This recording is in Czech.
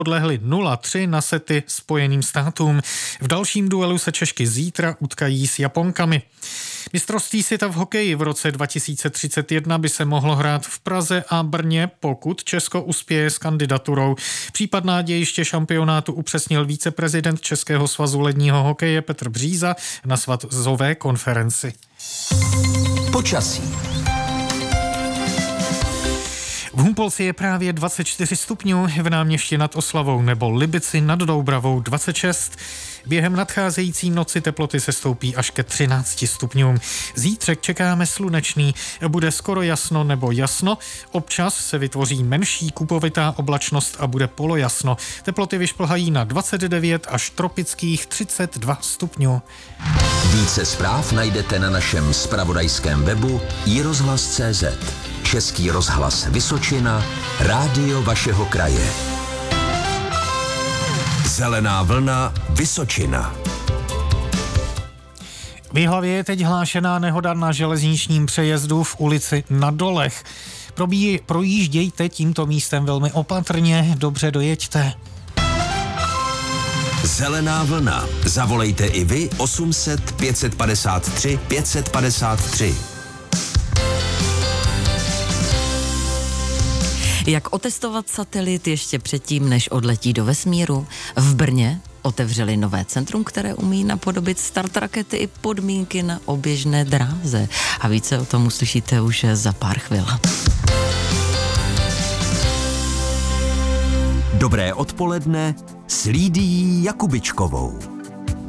podlehly 0-3 na sety Spojeným státům. V dalším duelu se Češky zítra utkají s Japonkami. Mistrovství světa v hokeji v roce 2031 by se mohlo hrát v Praze a Brně, pokud Česko uspěje s kandidaturou. Případná dějiště šampionátu upřesnil viceprezident Českého svazu ledního hokeje Petr Bříza na svazové konferenci. Počasí. V Humpolci je právě 24 stupňů, v Náměšti nad Oslavou nebo Libici nad Doubravou 26. Během nadcházející noci teploty se stoupí až ke 13 stupňům. Zítřek čekáme slunečný, bude skoro jasno nebo jasno, občas se vytvoří menší kupovitá oblačnost a bude polojasno. Teploty vyšplhají na 29 až tropických 32 stupňů. Více zpráv najdete na našem zpravodajském webu iRozhlas.cz. Český rozhlas Vysočina, rádio vašeho kraje. Zelená vlna Vysočina. V Jihlavě je teď hlášená nehoda na železničním přejezdu v ulici Na Dolech. Projíždějte tímto místem velmi opatrně, dobře dojeďte. Zelená vlna. Zavolejte i vy 800 553 553. Jak otestovat satelit ještě předtím, než odletí do vesmíru? V Brně otevřeli nové centrum, které umí napodobit start rakety i podmínky na oběžné dráze. A více o tom uslyšíte už za pár chvil. Dobré odpoledne s Lídií Jakubičkovou.